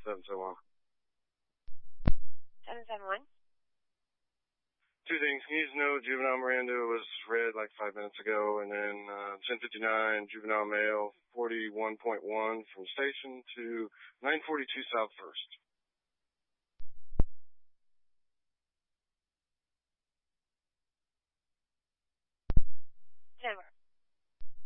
771. 771? Two things. Needs to know juvenile Miranda was read like 5 minutes ago, and then 1059 juvenile male 41.1 from station to 942 South 1st.